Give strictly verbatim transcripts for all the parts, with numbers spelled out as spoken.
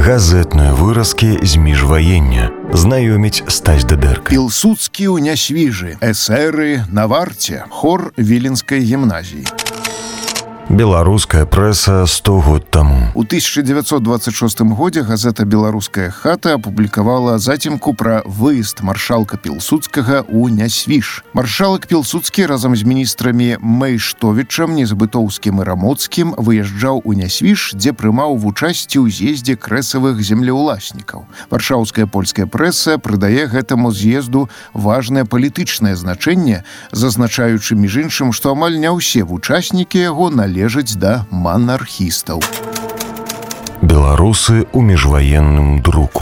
Газетныя выразкі з міжваення. Знаёміць Стась Дедэрка. Пілсудскі ў нясвіжы. Эсэры на варце. Хор Віленскай гімназіі. Беларуская прэса сто год таму. У тысяча девятьсот двадцать шостым годзе газета «Беларуская хата» апублікавала зацемку пра выезд маршалка Пілсудскага ў Нясвіж. Маршалак Пілсудскі разам з міністрамі Мэйштовічам, Незабытоўскім і Рамоцкім выязджаў у Нясвіж, дзе прымаў вучасці ў з'ездзе крэсавых землеўласнікаў. Варшаўская польская прэса прыдае гэтаму з'езду важнае палітычнае значэнне, зазначаючы між іншым, што амаль не ўсе вучаснікі яго належаць лежаць да манархістаў. Беларусы ў міжваенным друку.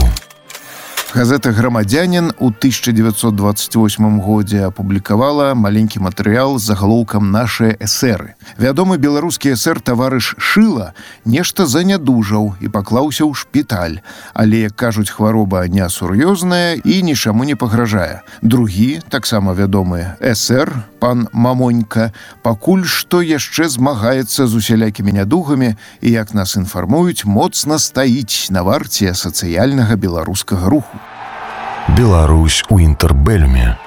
Газета «Грамадзянін» у тысяча девятьсот двадцать восьмым годзе апублікавала маленькі матэрыял з загалоўкам «Нашыя эсэры». Вядомы беларускі эсэр таварыш Шыла нешта занядужаў і паклаўся ў шпіталь, але, як кажуць, хвароба несур'ёзная і нічаму не пагражае. Другі, таксама вядомы эсэр, пан Мамонька, пакуль што яшчэ змагаецца з усялякімі нядугамі і, як нас інфармуюць, моцна стаіць на варце сацыяльнага беларускага руху. Беларусь у інтэрбэлюме.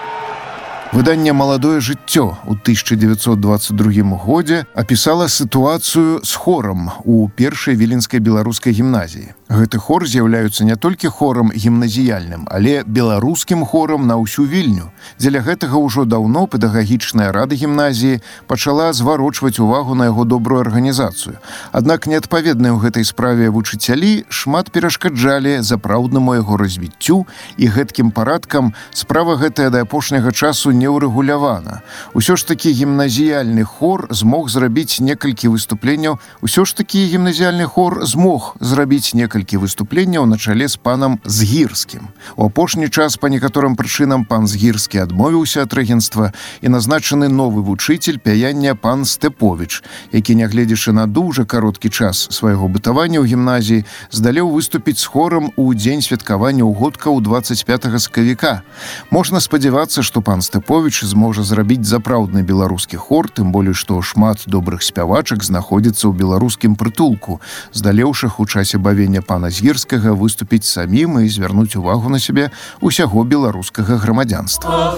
Выданне «Маладое жыццё» у тысяча девятьсот двадцать другім годзе апісала сітуацыю з хорам у першай віленскай беларускай гімназіі. Гэты хор з'яўляецца не толькі хорам гімназіяльным, але беларускім хорам на ўсю Вільню. Дзеля гэтага ўжо даўно педагагічная рада гімназіі пачала зварочваць увагу на яго добрую арганізацыю. Аднак неадпаведныя ў гэтай справе вучыцялі шмат перашкаджалі запраўднаму яго развіццю, і гэткім парадкам справа гэтая да апошняга часу не ўрэгулявана. Усё ж такі гімназіяльны хор змог зрабіць некалькі выступленняў. Усё ж такі гімназіяльны хор змог зрабіць некалькі выступленняў на чале з панам Згірскім. У апошні час па некаторым прычынам пан Згірскі адмовіўся ад рэгенцтва, і назначаны новы вучыцель пяяння пан Стэповіч, які, нягледзячы на дужа кароткі час свайго бытавання ў гімназіі, здалеў выступіць з хорам у дзень святкавання ўгодкаў двадцать пятага сакавіка. Можна спадзявацца, што пан Стэповіч зможа зрабіць запраўдны беларускі хор, тым болей, што шмат добрых спявачак знаходзіцца ў беларускім прытулку, здалеўшых у часе бавення пана Згірскага выступіць самім і звярнуць увагу на сябе усяго беларускага грамадзянства.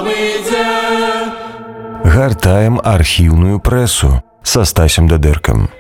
Гартаем архіўную прэсу са Стасем Дедэркам.